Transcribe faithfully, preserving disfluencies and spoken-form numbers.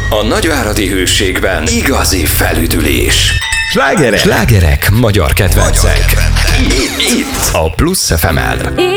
A nagyváradi Hőségben igazi felüdülés. Slágerek, Slágerek magyar kedvencek. Itt, itt a Plusz ef em-en.